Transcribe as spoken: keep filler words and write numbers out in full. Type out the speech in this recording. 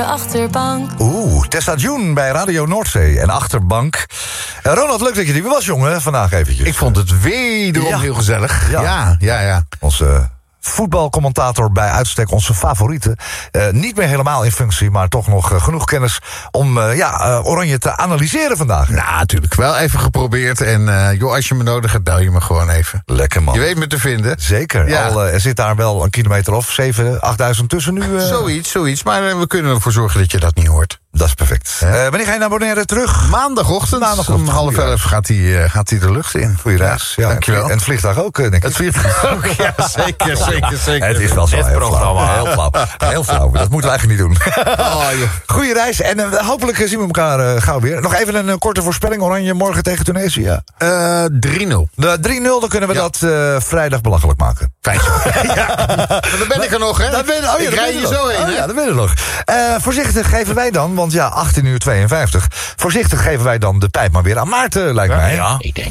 de achterbank. Oeh, Tessa June bij Radio Noordzee en Achterbank. Uh, Ronald, leuk dat je er weer was, jongen, vandaag eventjes. Ik vond het wederom Ja. heel gezellig. Ja. Ja, ja, ja. Onze voetbalcommentator bij uitstek, onze favoriete. Uh, niet meer helemaal in functie, maar toch nog uh, genoeg kennis om uh, ja, uh, Oranje te analyseren vandaag. Nou, natuurlijk wel even geprobeerd. En uh, joh, als je me nodig hebt, bel je me gewoon even. Lekker, man. Je weet me te vinden. Zeker. Ja. Al, uh, er zit daar wel een kilometer of zeven, achtduizend tussen nu. Uh... Zoiets, zoiets. Maar uh, we kunnen ervoor zorgen dat je dat niet hoort. Dat is perfect. Uh, wanneer ga je naar Bonaire terug? Maandagochtend, Maandagochtend, om half goeie elf gaat hij uh, gaat hij de lucht in. Goeie reis. Ja, dankjewel. En het vliegtuig ook, denk ik. Het vliegtuig ook, ja, zeker, zeker, zeker. Het is wel zo Net heel flauw. programma. Heel flauw. Heel flauw. Dat moeten we eigenlijk niet doen. Oh, joh. Goeie reis. En uh, hopelijk zien we elkaar uh, gauw weer. Nog even een uh, korte voorspelling. Oranje morgen tegen Tunesië. Uh, drie nul. De drie nul, dan kunnen we Ja. dat uh, vrijdag belachelijk maken. Fijn. Ja. Maar dan ben ik er nog, hè? Dat ben, oh ja, ik dat rij ben hier je zo nog. heen, Oh hè? ja, dat ben je nog. Uh, voorzichtig geven wij dan, want ja, achttien uur tweeënvijftig. Voorzichtig geven wij dan de pijp maar weer aan Maarten, lijkt mij. Ja. Ik denk